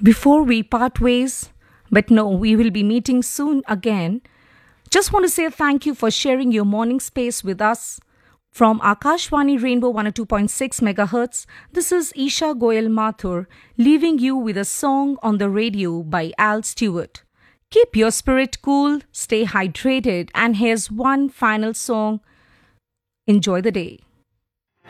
Before we part ways, but no, we will be meeting soon again. Just want to say thank you for sharing your morning space with us. From Akashwani Rainbow 102.6 MHz, this is Isha Goyal Mathur, leaving you with a song on the radio by Al Stewart. Keep your spirit cool, stay hydrated, and here's one final song. Enjoy the day.